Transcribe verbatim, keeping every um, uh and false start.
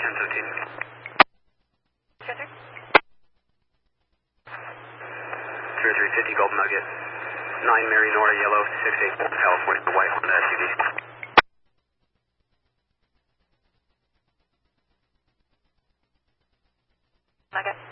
ten fifteen. Chester? three three fifty Golden Nugget. nine Mary Nora Yellow, six eight one California, white Honda S U V. Nugget.